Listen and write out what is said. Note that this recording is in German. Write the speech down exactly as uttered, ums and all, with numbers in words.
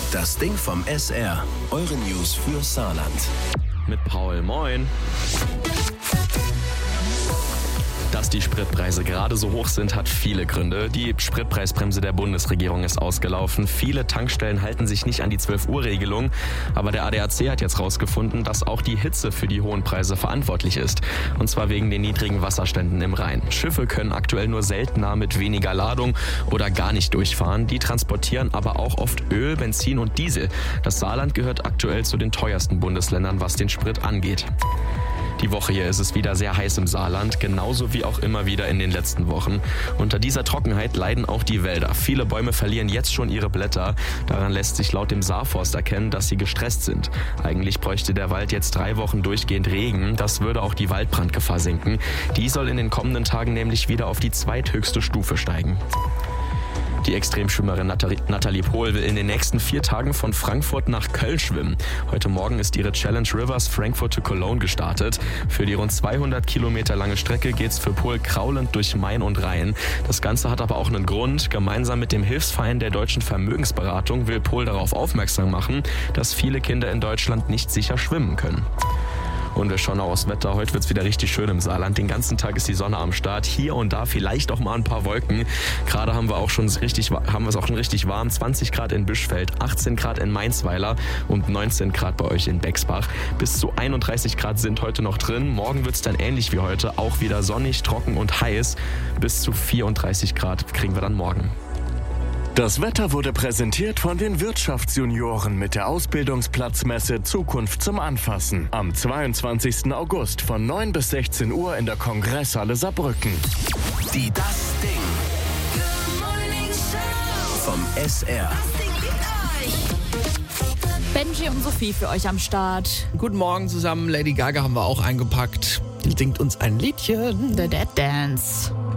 Das Ding vom S R. Eure News für Saarland. Mit Paul, moin. Dass die Spritpreise gerade so hoch sind, hat viele Gründe. Die Spritpreisbremse der Bundesregierung ist ausgelaufen. Viele Tankstellen halten sich nicht an die zwölf Uhr Regelung. Aber der A D A C hat jetzt rausgefunden, dass auch die Hitze für die hohen Preise verantwortlich ist. Und zwar wegen den niedrigen Wasserständen im Rhein. Schiffe können aktuell nur seltener mit weniger Ladung oder gar nicht durchfahren. Die transportieren aber auch oft Öl, Benzin und Diesel. Das Saarland gehört aktuell zu den teuersten Bundesländern, was den Sprit angeht. Die Woche hier ist es wieder sehr heiß im Saarland, genauso wie auch immer wieder in den letzten Wochen. Unter dieser Trockenheit leiden auch die Wälder. Viele Bäume verlieren jetzt schon ihre Blätter. Daran lässt sich laut dem Saarforst erkennen, dass sie gestresst sind. Eigentlich bräuchte der Wald jetzt drei Wochen durchgehend Regen. Das würde auch die Waldbrandgefahr senken. Die soll in den kommenden Tagen nämlich wieder auf die zweithöchste Stufe steigen. Die Extremschwimmerin Nathalie Pohl will in den nächsten vier Tagen von Frankfurt nach Köln schwimmen. Heute Morgen ist ihre Challenge Rivers Frankfurt to Cologne gestartet. Für die rund zweihundert Kilometer lange Strecke geht's für Pohl kraulend durch Main und Rhein. Das Ganze hat aber auch einen Grund. Gemeinsam mit dem Hilfsverein der Deutschen Vermögensberatung will Pohl darauf aufmerksam machen, dass viele Kinder in Deutschland nicht sicher schwimmen können. Und wir schauen auch aufs Wetter. Heute wird es wieder richtig schön im Saarland. Den ganzen Tag ist die Sonne am Start. Hier und da vielleicht auch mal ein paar Wolken. Gerade haben wir auch schon richtig, haben wir es auch schon richtig warm. zwanzig Grad in Bischfeld, achtzehn Grad in Mainzweiler und neunzehn Grad bei euch in Bexbach. Bis zu einunddreißig Grad sind heute noch drin. Morgen wird es dann ähnlich wie heute. Auch wieder sonnig, trocken und heiß. Bis zu vierunddreißig Grad kriegen wir dann morgen. Das Wetter wurde präsentiert von den Wirtschaftsjunioren mit der Ausbildungsplatzmesse Zukunft zum Anfassen. Am zweiundzwanzigsten August von neun bis sechzehn Uhr in der Kongresshalle Saarbrücken. Die Das Ding vom S R. Benji und Sophie für euch am Start. Guten Morgen zusammen. Lady Gaga haben wir auch eingepackt. Die singt uns ein Liedchen. The Dead Dance.